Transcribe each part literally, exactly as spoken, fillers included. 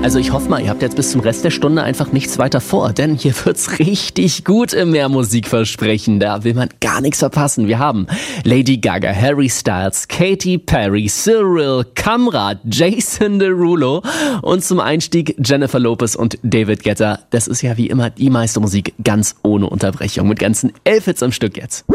Also ich hoffe mal, ihr habt jetzt bis zum Rest der Stunde einfach nichts weiter vor, denn hier wird's richtig gut im Mehrmusikversprechen. Da will man gar nichts verpassen. Wir haben Lady Gaga, Harry Styles, Katy Perry, Cyril, Kamrat, Jason Derulo und zum Einstieg Jennifer Lopez und David Guetta. Das ist ja wie immer die meiste Musik ganz ohne Unterbrechung mit ganzen elf Hits am Stück jetzt.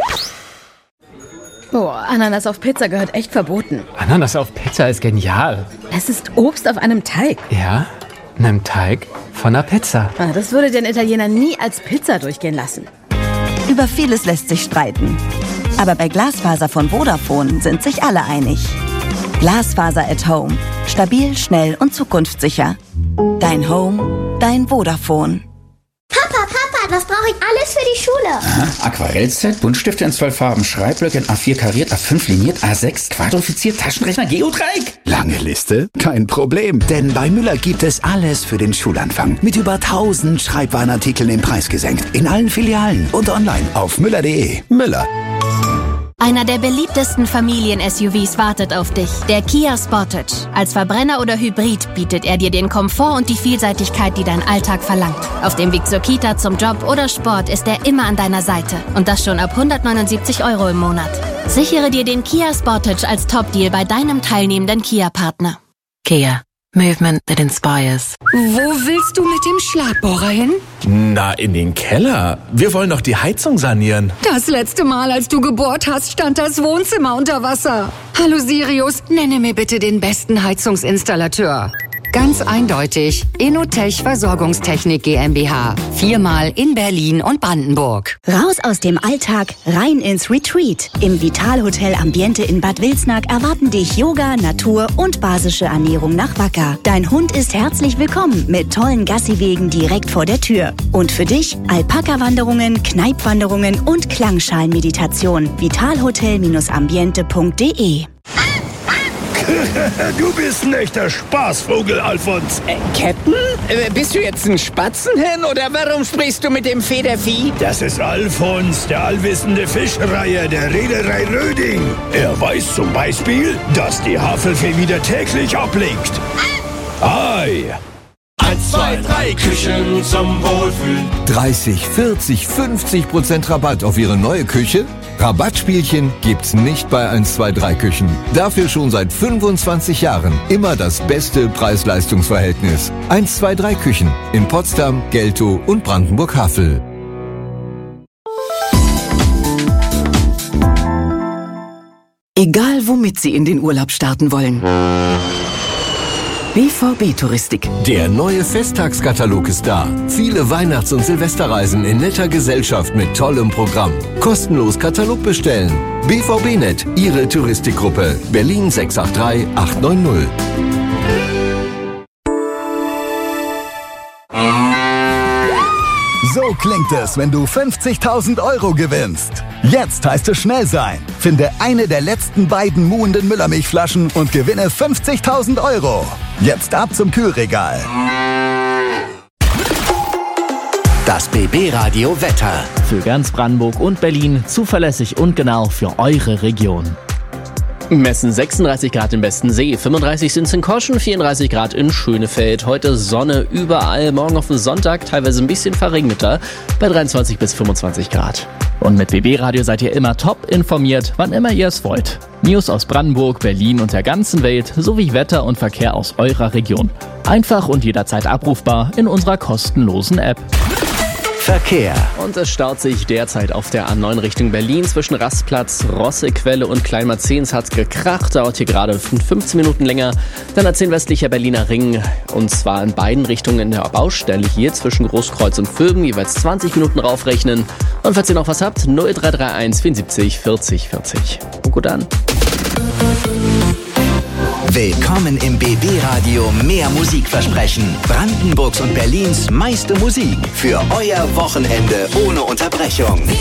Boah, Ananas auf Pizza gehört echt verboten. Ananas auf Pizza ist genial. Es ist Obst auf einem Teig. Ja, einem Teig von einer Pizza. Ah, das würde den Italiener nie als Pizza durchgehen lassen. Über vieles lässt sich streiten. Aber bei Glasfaser von Vodafone sind sich alle einig. Glasfaser at Home. Stabil, schnell und zukunftssicher. Dein Home, dein Vodafone. Papa, Papa, was brauche ich alles für die Schule? Aha, Aquarellset, Buntstifte in zwölf Farben, Schreibblöcke in A vier kariert, A fünf liniert, A sechs quadrifiziert, Taschenrechner, Geodreieck. Lange Liste? Kein Problem, denn bei Müller gibt es alles für den Schulanfang. Mit über tausend Schreibwarenartikeln im Preis gesenkt. In allen Filialen und online auf müller punkt de. Müller. Einer der beliebtesten Familien-S U Vs wartet auf dich, der Kia Sportage. Als Verbrenner oder Hybrid bietet er dir den Komfort und die Vielseitigkeit, die dein Alltag verlangt. Auf dem Weg zur Kita, zum Job oder Sport ist er immer an deiner Seite. Und das schon ab hundertneunundsiebzig Euro im Monat. Sichere dir den Kia Sportage als Top-Deal bei deinem teilnehmenden Kia-Partner. Kia. Movement that inspires. Wo willst du mit dem Schlagbohrer hin? Na, in den Keller. Wir wollen doch die Heizung sanieren. Das letzte Mal, als du gebohrt hast, stand das Wohnzimmer unter Wasser. Hallo Sirius, nenne mir bitte den besten Heizungsinstallateur. Ganz eindeutig, Inotech Versorgungstechnik GmbH. Viermal in Berlin und Brandenburg. Raus aus dem Alltag, rein ins Retreat. Im Vitalhotel Ambiente in Bad Wilsnack erwarten dich Yoga, Natur und basische Ernährung nach Wacker. Dein Hund ist herzlich willkommen mit tollen Gassiwegen direkt vor der Tür. Und für dich Alpaka-Wanderungen, Kneipwanderungen und Klangschalenmeditation. vitalhotel ambiente punkt de. Du bist ein echter Spaßvogel, Alfons. Äh, Captain? Äh, bist du jetzt ein Spatzenhirn oder warum sprichst du mit dem Federvieh? Das ist Alfons, der allwissende Fischreiher der Reederei Röding. Er weiß zum Beispiel, dass die Havelfee wieder täglich ablegt. Ei! Eins, zwei, drei Küchen zum Wohlfühlen. dreißig, vierzig, fünfzig Prozent Rabatt auf Ihre neue Küche? Rabattspielchen gibt's nicht bei eins, zwei, drei Küchen. Dafür schon seit fünfundzwanzig Jahren immer das beste Preis-Leistungs-Verhältnis. eins, zwei, drei Küchen in Potsdam, Geltow und Brandenburg-Havel. Egal womit Sie in den Urlaub starten wollen. B V B-Touristik. Der neue Festtagskatalog ist da. Viele Weihnachts- und Silvesterreisen in netter Gesellschaft mit tollem Programm. Kostenlos Katalog bestellen. B V B-Net, Ihre Touristikgruppe. Berlin sechs acht drei acht neun null. So klingt es, wenn du fünfzigtausend Euro gewinnst. Jetzt heißt es schnell sein. Finde eine der letzten beiden muhenden Müllermilchflaschen und gewinne fünfzigtausend Euro. Jetzt ab zum Kühlregal. Das B B-Radio Wetter. Für ganz Brandenburg und Berlin zuverlässig und genau für eure Region. Messen sechsunddreißig Grad im Bestensee, fünfunddreißig sind es in Koschen, vierunddreißig Grad in Schönefeld. Heute Sonne überall, morgen auf den Sonntag teilweise ein bisschen verregneter, bei dreiundzwanzig bis fünfundzwanzig Grad. Und mit B B-Radio seid ihr immer top informiert, wann immer ihr es wollt. News aus Brandenburg, Berlin und der ganzen Welt, sowie Wetter und Verkehr aus eurer Region. Einfach und jederzeit abrufbar in unserer kostenlosen App. Verkehr. Und es staut sich derzeit auf der A neun Richtung Berlin zwischen Rastplatz, Rossequelle und Kleinmarzens hat's gekracht, dauert hier gerade fünfzehn Minuten länger. Dann A zehn westlicher Berliner Ring und zwar in beiden Richtungen in der Baustelle hier zwischen Großkreuz und Vögen jeweils zwanzig Minuten raufrechnen. Und falls ihr noch was habt, null drei drei eins vierundsiebzig vierzig vierzig. Und gut an. Willkommen im B B-Radio Mehr Musikversprechen. Brandenburgs und Berlins meiste Musik für euer Wochenende ohne Unterbrechung.